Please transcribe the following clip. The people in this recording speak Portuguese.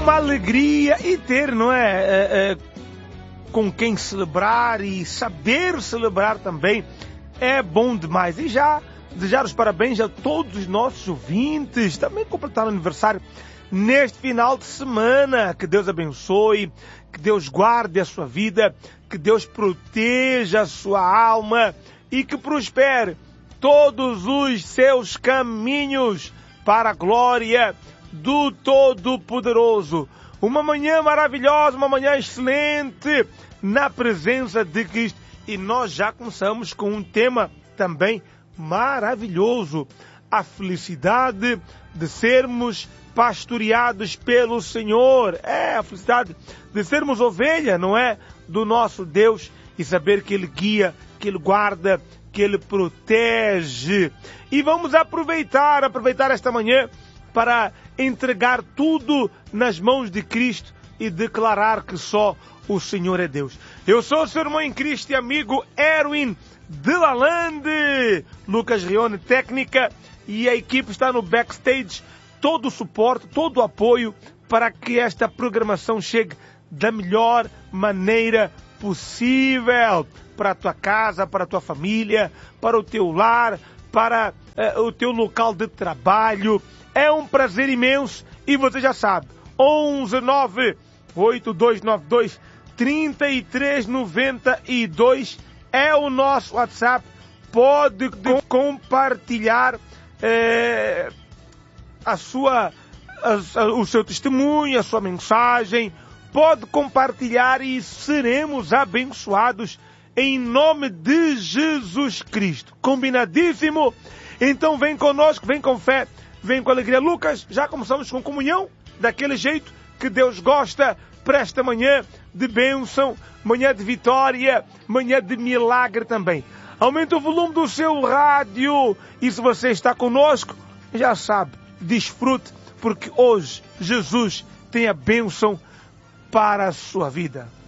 uma alegria e ter, não é, com quem celebrar e saber celebrar também é bom demais. E já desejar os parabéns a todos os nossos ouvintes, também completaram aniversário neste final de semana. Que Deus abençoe, que Deus guarde a sua vida, que Deus proteja a sua alma e que prospere todos os seus caminhos para a glória do Todo-Poderoso. Uma manhã maravilhosa, uma manhã excelente na presença de Cristo. E nós já começamos com um tema também maravilhoso: a felicidade de sermos pastoreados pelo Senhor. É a felicidade de sermos ovelha, não é? Do nosso Deus, e saber que Ele guia, que Ele guarda, que Ele protege. E vamos aproveitar esta manhã para entregar tudo nas mãos de Cristo e declarar que só o Senhor é Deus. Eu sou o seu irmão em Cristo e amigo Erwin de Lalande, Lucas Rione técnica, e a equipe está no backstage, todo o suporte, todo o apoio para que esta programação chegue da melhor maneira possível para a tua casa, para a tua família, para o teu lar, para o teu local de trabalho. É um prazer imenso e você já sabe, 119-8292-3392 é o nosso WhatsApp. Pode compartilhar o seu testemunho, a sua mensagem. Pode compartilhar e seremos abençoados em nome de Jesus Cristo. Combinadíssimo? Então vem conosco, vem com fé, vem com alegria. Lucas, já começamos com comunhão, daquele jeito que Deus gosta, para esta manhã de bênção, manhã de vitória, manhã de milagre também. Aumente o volume do seu rádio e se você está conosco, já sabe, desfrute, porque hoje Jesus tem a bênção para a sua vida.